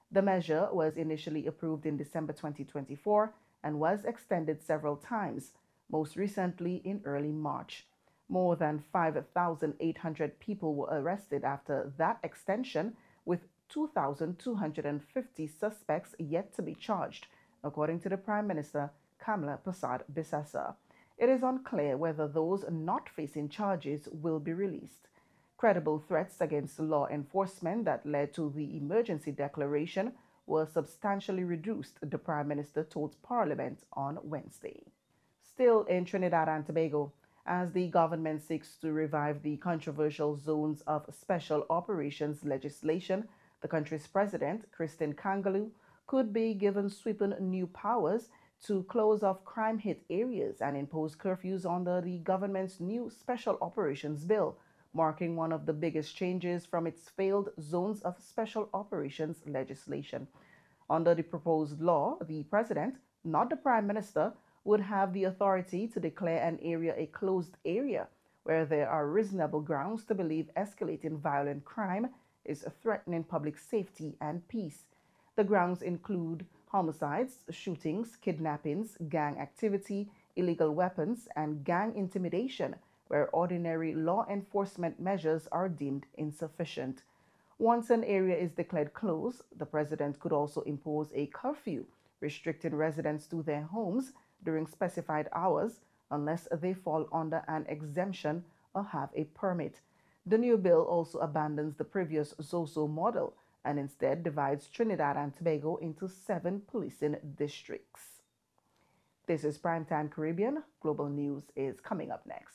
The measure was initially approved in December 2024 and was extended several times, most recently in early March. More than 5,800 people were arrested after that extension, with 2,250 suspects yet to be charged, according to the Prime Minister, Kamla Persad-Bissessar. It is unclear whether those not facing charges will be released. Credible threats against law enforcement that led to the emergency declaration were substantially reduced, the Prime Minister told Parliament on Wednesday. Still in Trinidad and Tobago, as the government seeks to revive the controversial zones of special operations legislation, the country's president, Christine Kangaloo, could be given sweeping new powers to close off crime-hit areas and impose curfews under the government's new Special Operations Bill, marking one of the biggest changes from its failed zones of special operations legislation. Under the proposed law, the president, not the prime minister, would have the authority to declare an area a closed area where there are reasonable grounds to believe escalating violent crime is threatening public safety and peace. The grounds include homicides, shootings, kidnappings, gang activity, illegal weapons, and gang intimidation, where ordinary law enforcement measures are deemed insufficient. Once an area is declared closed, the president could also impose a curfew, restricting residents to their homes during specified hours unless they fall under an exemption or have a permit. The new bill also abandons the previous ZOSO model and instead divides Trinidad and Tobago into 7 policing districts. This is Primetime Caribbean. Global News is coming up next.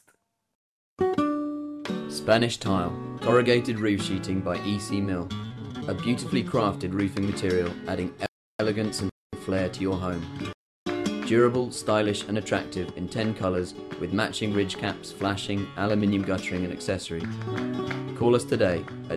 Spanish tile, corrugated roof sheeting by EC Mill. A beautifully crafted roofing material adding elegance and flair to your home. Durable, stylish and attractive in 10 colours with matching ridge caps, flashing, aluminium guttering and accessory. Call us today at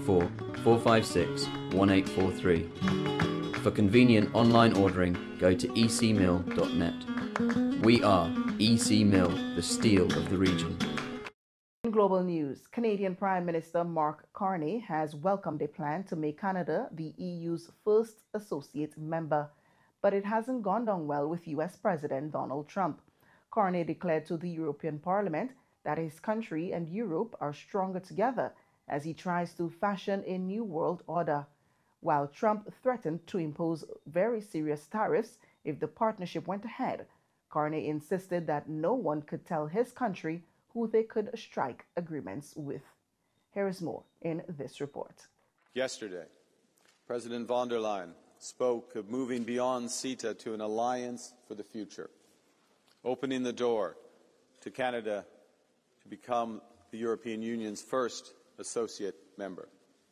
784-456-1843. For convenient online ordering, go to ecmill.net. We are EC Mill, the steel of the region. In global news, Canadian Prime Minister Mark Carney has welcomed a plan to make Canada the EU's first associate member. But it hasn't gone down well with US President Donald Trump. Carney declared to the European Parliament that his country and Europe are stronger together as he tries to fashion a new world order, while Trump threatened to impose very serious tariffs if the partnership went ahead. Carney insisted that no one could tell his country who they could strike agreements with. Here is more in this report. Yesterday, President von der Leyen spoke of moving beyond CETA to an alliance for the future, opening the door to Canada to become the European Union's first associate member.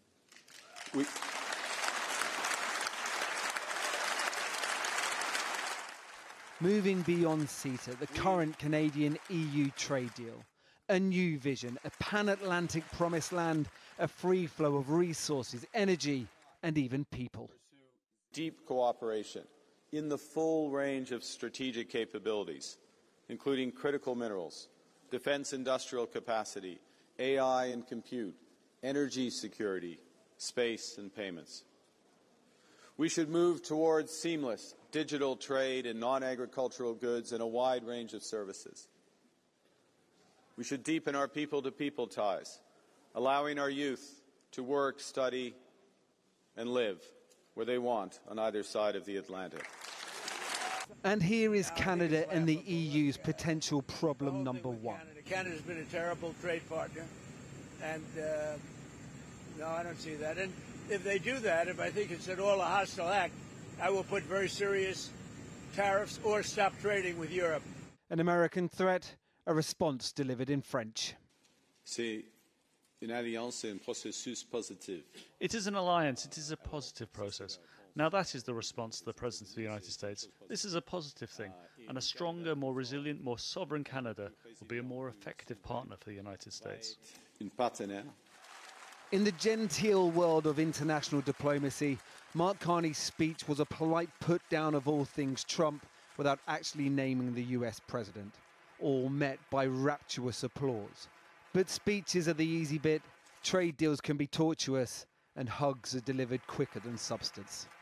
Moving beyond CETA, the current Canadian-EU trade deal. A new vision, a pan-Atlantic promised land, a free flow of resources, energy, and even people. Deep cooperation in the full range of strategic capabilities, including critical minerals, defense industrial capacity, AI and compute, energy security, space and payments. We should move towards seamless digital trade in non-agricultural goods and a wide range of services. We should deepen our people-to-people ties, allowing our youth to work, study, and live where they want on either side of the Atlantic. And here is Canada and the EU's potential problem number one. Canada's been a terrible trade partner, and no, I don't see that. And if they do that, if I think it's at all a hostile act, I will put very serious tariffs or stop trading with Europe. An American threat, a response delivered in French. Une alliance, c'est un processus positif. It is an alliance, it is a positive process. Now that is the response to the President of the United States. This is a positive thing, and a stronger, more resilient, more sovereign Canada will be a more effective partner for the United States. Une partenaire. In the genteel world of international diplomacy, Mark Carney's speech was a polite put-down of all things Trump without actually naming the US president, all met by rapturous applause. But speeches are the easy bit, trade deals can be tortuous, and hugs are delivered quicker than substance.